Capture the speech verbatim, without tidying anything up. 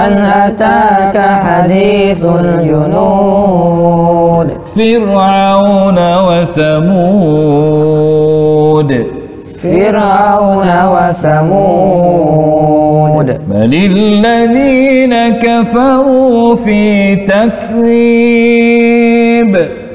هل أتاك حديث الجنود فرعون وثمود فرعون وثمود بل الذين كفروا في تكذيب